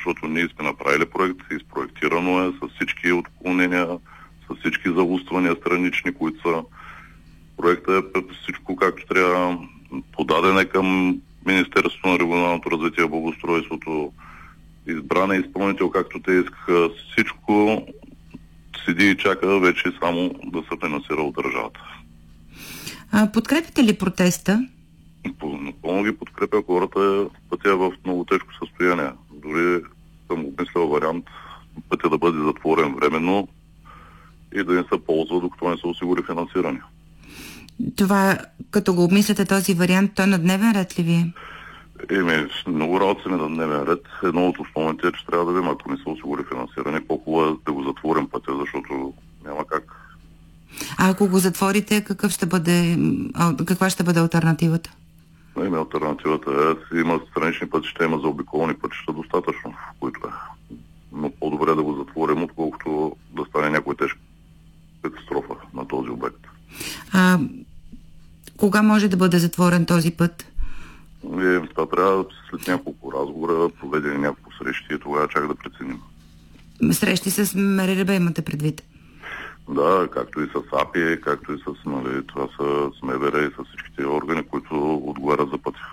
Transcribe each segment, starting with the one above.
защото ние сме направили проект, изпроектирано е с всички отклонения, с всички зауствания странични, които са. Проектът е всичко както трябва, подаден е към Министерството на регионалното развитие и благоустройството, избран е изпълнител, както те искаха. Всичко седи и чака вече само да се финансира от държавата. Подкрепите ли протеста? Напълно ги подкрепя. Хората, пътя е в много тежко състояние. Дори съм обмислял вариант пътя да бъде затворен временно и да не се ползва, докато не се осигури финансиране. Това, като го обмисляте този вариант, той на дневен ред ли ви е? Много работи са ми на дневен ред. Едно от основните е, че трябва да видим, ако не се осигури финансиране, по-хубаво е да го затворим пътя, защото няма как. А ако го затворите, каква ще бъде алтернативата? Алтернативата е, има странични пътища, има заобиколни пътища достатъчно, които е. Но по-добре да го затворим, отколкото да стане някой тежка катастрофа на този обект. Кога може да бъде затворен този път? Това трябва след няколко разговора, проведени няколко срещи и тогава чак да преценим. Срещи с МРРБ имате предвид? Да, както и с АПИ, както и това са с МВР и с всичките органи, които отговарят за пътя.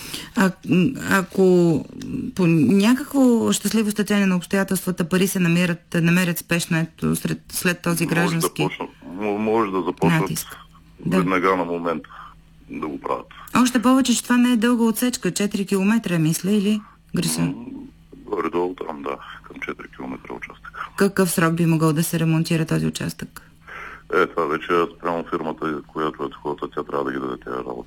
Ако по някакво щастливо стечение на обстоятелствата пари се намерят спешно след този граждански може да започнат веднага на момента да го правят. Още повече, че това не е дълга отсечка, 4 км, мисля, или греша? Горе-долу там, да, към 4 км участък. Какъв срок би могъл да се ремонтира този участък? Това вече е спрямо фирмата, която е такова, тя трябва да ги даде тези работи.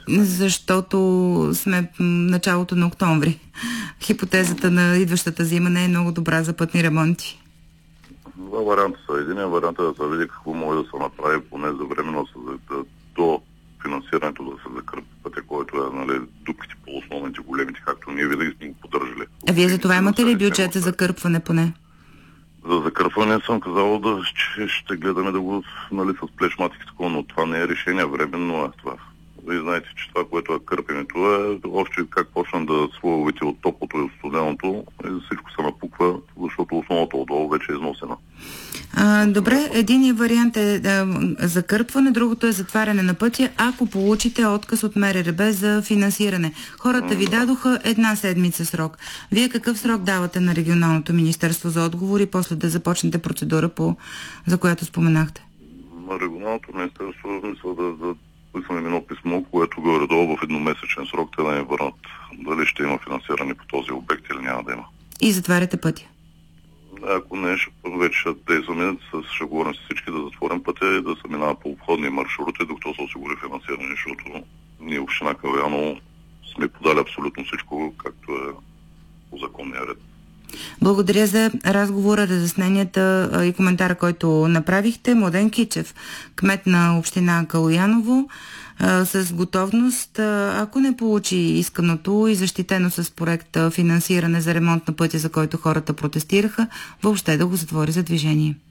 Защото сме началото на октомври. Хипотезата на идващата зима не е много добра за пътни ремонти. Два варианта са. Единият вариант е да се види какво може да се направи поне за временно до финансирането да се закърпи пътя, който е дупките по основните големите, както ние винаги сме го поддържали. А вие за това имате ли бюджет за закърпване поне? За закърпване съм казал, че ще гледаме да го с плешматики такова, но това не е решение, временно е това. Вие знаете, че това, което е кърпенето още как почна да слоевете от топлото и от студеното, всичко се напуква, защото основата отдолу вече е износена. Добре, единият вариант е закърпване, другото е затваряне на пътя, ако получите отказ от МРРБ за финансиране. Хората ви дадоха 1 седмица срок. Вие какъв срок давате на Регионалното министерство за отговор и после да започнете процедура, за която споменахте? На Регионалното министерство мисля да писаме едно писмо, което горе-долу в едномесечен срок те да ни върнат дали ще има финансиране по този обект или няма да има. И затваряте пътя? Ако не, вече ще действаме, ще говорим с всички да затворим пътя и да се минава по обходни маршрути, докато се осигури финансиране, защото ние община Калояново сме подали абсолютно всичко, както е по законния ред. Благодаря за разговора, разясненията и коментара, който направихте. Младен Кичев, кмет на община Калояново, с готовност, ако не получи исканото и защитено с проекта финансиране за ремонт на пътя, за който хората протестираха, въобще да го затвори за движение.